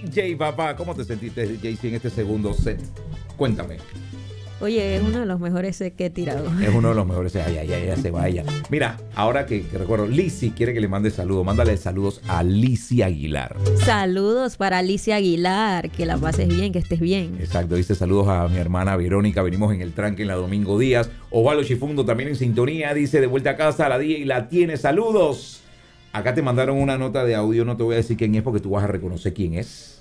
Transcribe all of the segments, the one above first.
DJ, papá. ¿Cómo te sentiste, DJ, en este segundo set? Cuéntame. Oye, es uno de los mejores sets que he tirado. Es uno de los mejores. Ya se vaya. Mira, ahora que recuerdo, Lizzy quiere que le mande saludos. Mándale saludos a Lizzy Aguilar. Saludos para Alicia Aguilar. Que la pases bien, que estés bien. Exacto, dice saludos a mi hermana Verónica. Venimos en el tranque en la Domingo Díaz. Osvaldo Chifundo también en sintonía. Dice de vuelta a casa a la DJ y la tiene. Saludos. Acá te mandaron una nota de audio. No te voy a decir quién es porque tú vas a reconocer quién es.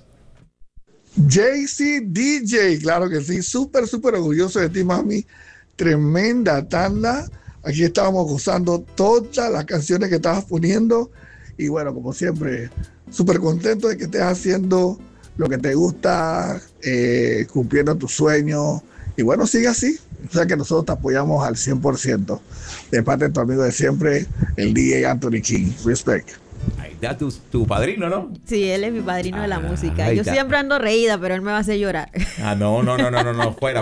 JC DJ, claro que sí, súper orgulloso de ti, mami. Tremenda tanda. Aquí estábamos gozando todas las canciones que estabas poniendo. Y bueno, como siempre, súper contento de que estés haciendo lo que te gusta, cumpliendo tus sueños. Y bueno, sigue así. O sea que nosotros te apoyamos al 100%. De parte de tu amigo de siempre, el DJ Anthony King. Respect. Ahí está tu padrino, ¿no? Sí, él es mi padrino de la música. Ahí Yo está. siempre ando reída, pero él me va a hacer llorar. No. Fuera.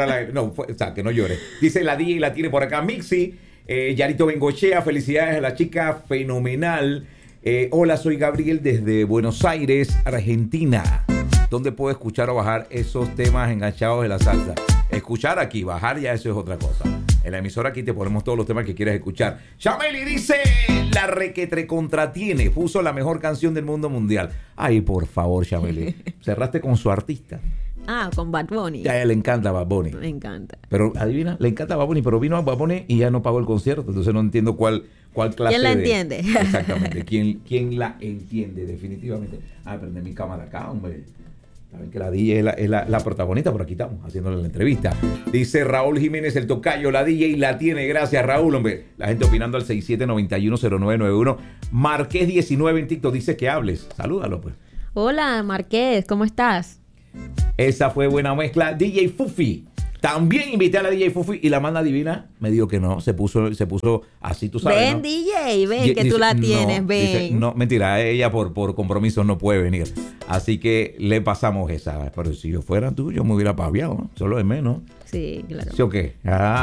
O sea, que no llore. Dice la DJ y la tiene por acá. Mixi, Yarito Bengochea, felicidades a la chica fenomenal. Hola, soy Gabriel desde Buenos Aires, Argentina. ¿Dónde puedo escuchar o bajar esos temas enganchados de la salsa? Escuchar aquí, bajar ya eso es otra cosa. En la emisora aquí te ponemos todos los temas que quieres escuchar. Chameli dice, la requetre contratiene, puso la mejor canción del mundo mundial. Ay, por favor, Chameli, cerraste con su artista. Ah, con Bad Bunny. A ella le encanta Bad Bunny. Me encanta. Pero adivina, le encanta Bad Bunny, pero vino a Bad Bunny y ya no pagó el concierto. Entonces no entiendo cuál clase ¿Quién la de... entiende? Exactamente, ¿quién la entiende definitivamente? Prende mi cámara acá, hombre. Saben que la DJ es la protagonista, por aquí estamos haciéndole la entrevista. Dice Raúl Jiménez, el tocayo, la DJ la tiene. Gracias, Raúl, hombre. La gente opinando al 67910991. Marqués 19 en TikTok dice que hables. Salúdalo, pues. Hola, Marqués, ¿cómo estás? Esa fue buena mezcla. DJ Fufi. También invité a la DJ Fufi y la manda divina me dijo que no. Se puso así, tú sabes. Ven, ¿no? DJ, ven, que Dice, tú la tienes, no, ven. Dice, no, mentira, ella por compromiso no puede venir. Así que le pasamos esa. Pero si yo fuera tú, yo me hubiera paviado, ¿no? Solo de menos. Sí, claro. ¿Sí o qué?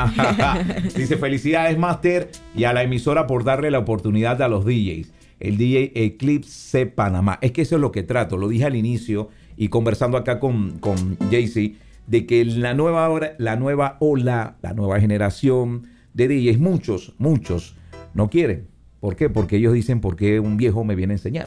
Dice, felicidades, Master, y a la emisora por darle la oportunidad a los DJs. El DJ Eclipse Panamá. Es que eso es lo que trato. Lo dije al inicio y conversando acá con JC, de que la nueva ola, la nueva generación de DJs, muchos no quieren. ¿Por qué? Porque ellos dicen, ¿por qué un viejo me viene a enseñar?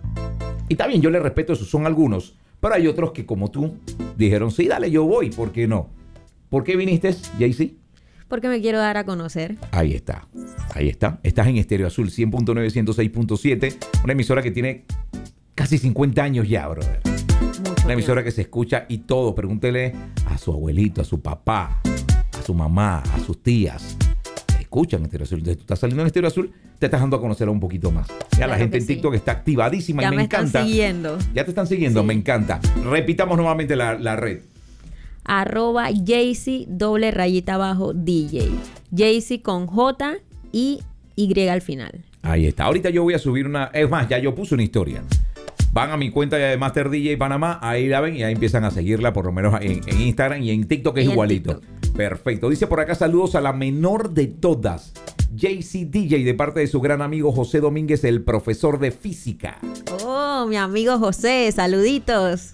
Y está bien, yo les respeto, esos son algunos, pero hay otros que como tú dijeron, sí, dale, yo voy, ¿por qué no? ¿Por qué viniste, JC? Porque me quiero dar a conocer. Ahí está. Estás en Estéreo Azul 100.9, 106.7, una emisora que tiene casi 50 años ya, brother. Una emisora que se escucha y todo. Pregúntele a su abuelito, a su papá, a su mamá, a sus tías. Escuchan Estéreo Azul. Entonces, tú estás saliendo en Estéreo Azul, te estás dando a conocer un poquito más. Ya Claro la gente que en TikTok está activadísima Ya y me encanta. están siguiendo. Ya te están siguiendo, Sí. me encanta. Repitamos nuevamente la red. @JC _DJ. JC con J y Y al final. Ahí está. Ahorita yo voy a subir una... Es más, ya yo puse una historia. Van a mi cuenta de Master DJ Panamá, ahí la ven y ahí empiezan a seguirla, por lo menos en Instagram y en TikTok es Y en igualito. Perfecto. Dice por acá, saludos a la menor de todas, JC DJ, de parte de su gran amigo José Domínguez, el profesor de física. Oh, mi amigo José, saluditos.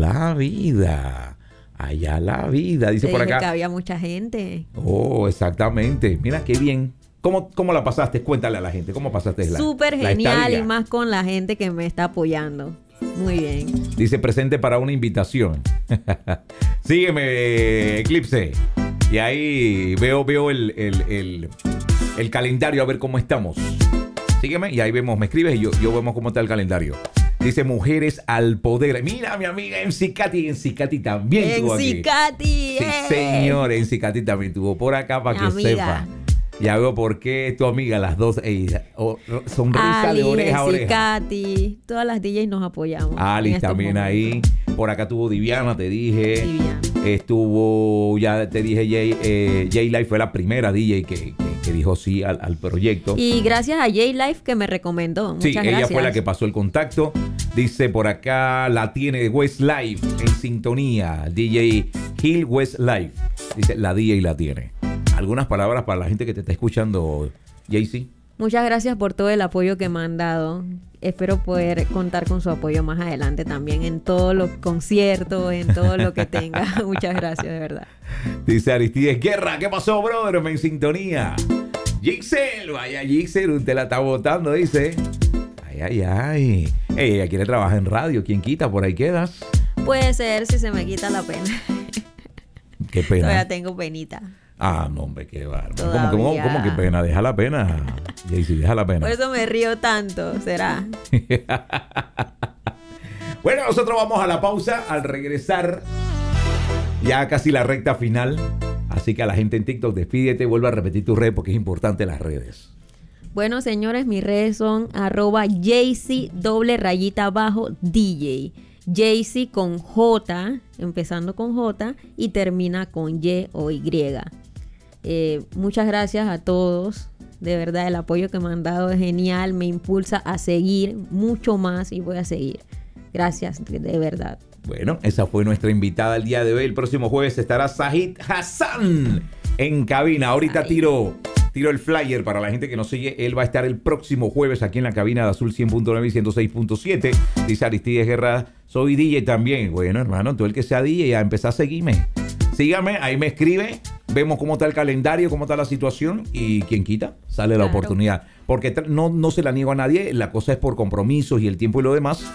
Allá la vida. Dice Te por dije acá. que había mucha gente. Oh, exactamente. Mira qué bien. ¿Cómo la pasaste? Cuéntale a la gente. ¿Cómo pasaste Súper la genial estadía? y más con la gente que me está apoyando. Muy bien. Dice presente para una invitación. Sígueme, Eclipse. Y ahí veo el calendario a ver cómo estamos. Sígueme y ahí vemos, me escribes y yo vemos cómo está el calendario. Dice Mujeres al Poder. Mira, mi amiga MC Katy también estuvo aquí. MC Katy. Sí, señor, MC Katy también estuvo por acá para Mi que amiga. sepa. Ya veo por qué es tu amiga, las dos. Sonrisa de oreja a oreja. Katy. Todas las DJs nos apoyamos. Alice en estos también ahí. momentos. Por acá tuvo Diviana, te dije. Viviana. Estuvo, ya te dije, J-Life fue la primera DJ que dijo sí al proyecto. Y gracias a J-Life que me recomendó. Muchas Sí, gracias. ella fue la que pasó el contacto. Dice por acá, la tiene Westlife en sintonía. DJ Hill Westlife. Dice, la DJ la tiene. ¿Algunas palabras para la gente que te está escuchando, JC? Muchas gracias por todo el apoyo que me han dado. espero poder contar con su apoyo más adelante también en todos los conciertos, en todo lo que tenga. Muchas gracias, de verdad. Dice Aristides Guerra, ¿qué pasó, brother? Me en sintonía. Gixel, vaya Gixel, usted la está botando, dice. Ay. Ella quiere trabajar en radio, ¿quién quita? Por ahí quedas. Puede ser si se me quita la pena. Qué pena. Todavía tengo penita. Ah, no, hombre, qué bárbaro. Todavía. ¿Cómo que pena? Deja la pena. Jaycee, deja la pena. Por eso me río tanto, ¿será? Bueno, nosotros vamos a la pausa. Al regresar, ya casi la recta final. Así que a la gente en TikTok, despídete, vuelve a repetir tu red porque es importante las redes. Bueno, señores, mis redes son @Jaycee_DJ. Jaycee con J, empezando con J y termina con Y o Y. Muchas gracias a todos. De verdad, el apoyo que me han dado es genial. Me impulsa a seguir mucho más y voy a seguir. Gracias, de verdad. Bueno, esa fue nuestra invitada el día de hoy. El próximo jueves estará Zahid Hassan en cabina. Ahorita tiro el flyer para la gente que nos sigue. Él va a estar el próximo jueves aquí en la cabina de Azul 100.9 y 106.7. Dice Aristides Guerra, soy DJ también. Bueno, hermano, tú el que sea DJ, ya empezá a seguirme. Sígame, ahí me escribe. Vemos cómo está el calendario, cómo está la situación y quien quita, sale la oportunidad. Porque no se la niego a nadie, la cosa es por compromisos y el tiempo y lo demás.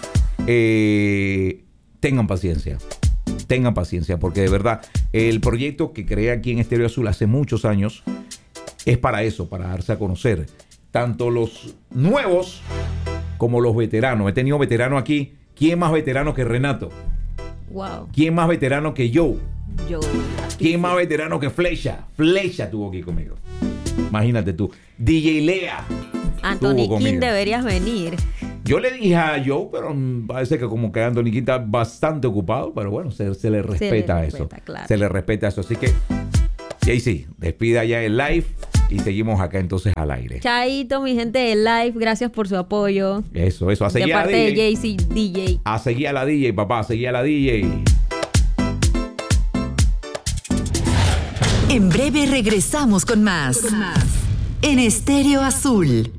Tengan paciencia, porque de verdad el proyecto que creé aquí en Estéreo Azul hace muchos años es para eso, para darse a conocer. Tanto los nuevos como los veteranos. He tenido veteranos aquí. ¿Quién más veterano que Renato? Wow. ¿Quién más veterano que Joe? Yo. ¿Quién más veterano que Flecha? Flecha tuvo aquí conmigo. Imagínate tú. DJ Lea. Anthony King, deberías venir. Yo le dije a Joe, pero parece que como que Anthony King está bastante ocupado, pero bueno, se le respeta eso. Claro. Se le respeta eso. Así que, Jaycee, despida ya el live y seguimos acá entonces al aire. Chaito, mi gente de live, gracias por su apoyo. Eso. A seguir de a la parte DJ. de Jaycee DJ. A seguir a la DJ, papá, a seguir a la DJ. En breve regresamos con más. En Estéreo Azul.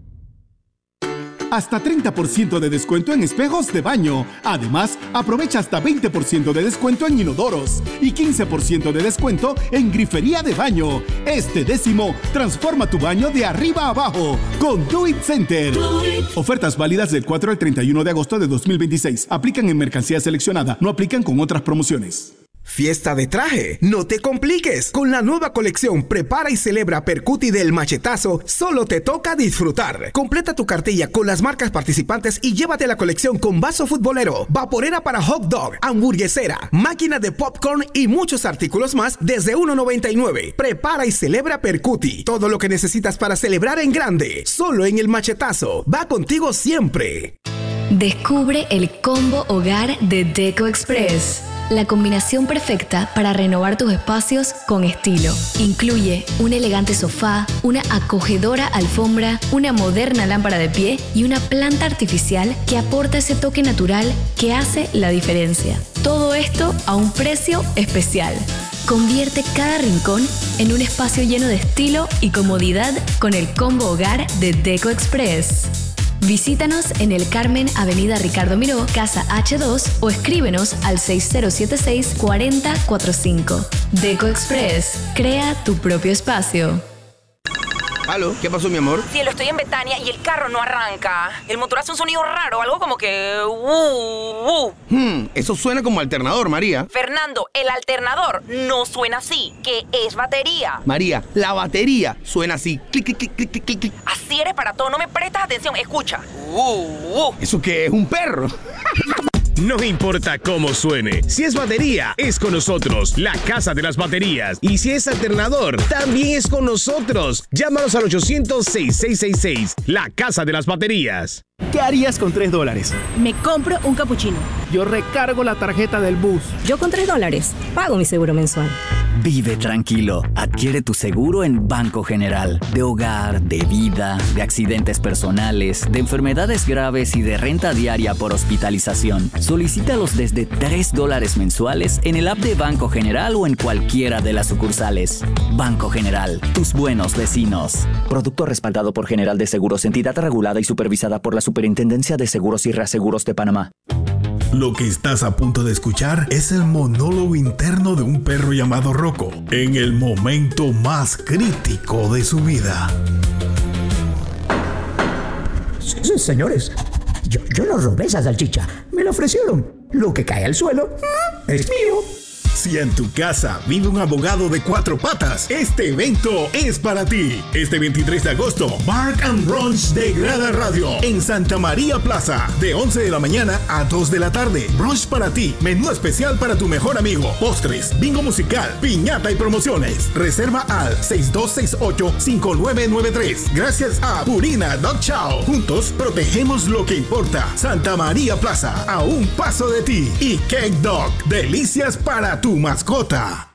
Hasta 30% de descuento en espejos de baño. Además, aprovecha hasta 20% de descuento en inodoros y 15% de descuento en grifería de baño. Este 10º, transforma tu baño de arriba a abajo con Do It Center. Ofertas válidas del 4 al 31 de agosto de 2026. Aplican en mercancía seleccionada. No aplican con otras promociones. Fiesta de traje, no te compliques. Con la nueva colección Prepara y Celebra Percuti del Machetazo, solo te toca disfrutar. Completa tu cartilla con las marcas participantes y llévate la colección con vaso futbolero, vaporera para hot dog, hamburguesera, máquina de popcorn y muchos artículos más desde $1.99. Prepara y Celebra Percuti, todo lo que necesitas para celebrar en grande, solo en el Machetazo. Va contigo siempre. Descubre el combo hogar de Deco Express. La combinación perfecta para renovar tus espacios con estilo. Incluye un elegante sofá, una acogedora alfombra, una moderna lámpara de pie y una planta artificial que aporta ese toque natural que hace la diferencia. Todo esto a un precio especial. Convierte cada rincón en un espacio lleno de estilo y comodidad con el combo hogar de Deco Express. Visítanos en el Carmen, Avenida Ricardo Miró, Casa H2 o escríbenos al 6076-4045. Deco Express, crea tu propio espacio. ¿Aló? ¿Qué pasó, mi amor? Cielo, estoy en Betania y el carro no arranca. El motor hace un sonido raro, algo como que... Eso suena como alternador, María. Fernando, el alternador no suena así, que es batería. María, la batería suena así. Clic, clic, clic, clic, clic, clic. Así eres para todo, no me prestas atención, escucha. ¿Eso qué es? ¿Un perro? No importa cómo suene, si es batería, es con nosotros, la Casa de las Baterías. Y si es alternador, también es con nosotros. Llámanos al 800-6666, la Casa de las Baterías. ¿Qué harías con $3? Me compro un capuchino. Yo recargo la tarjeta del bus. Yo con $3 pago mi seguro mensual. Vive tranquilo. Adquiere tu seguro en Banco General. De hogar, de vida, de accidentes personales, de enfermedades graves y de renta diaria por hospitalización. Solicítalos desde $3 mensuales en el app de Banco General o en cualquiera de las sucursales. Banco General, tus buenos vecinos. Producto respaldado por General de Seguros, entidad regulada y supervisada por la Superintendencia de Seguros y Reaseguros de Panamá. Lo que estás a punto de escuchar es el monólogo interno de un perro llamado Rocco en el momento más crítico de su vida. Señores, yo no robé esa salchicha. Me la ofrecieron. Lo que cae al suelo es mío. Si en tu casa vive un abogado de 4 patas, este evento es para ti. Este 23 de agosto, Bark and Brunch de Grada Radio en Santa María Plaza, de 11 de la mañana a 2 de la tarde. Brunch para ti, menú especial para tu mejor amigo, postres, bingo musical, piñata y promociones. Reserva al 6268-5993. Gracias a Purina Dog Chow. Juntos protegemos lo que importa. Santa María Plaza, a un paso de ti. Y Cake Dog, delicias para tu mascota.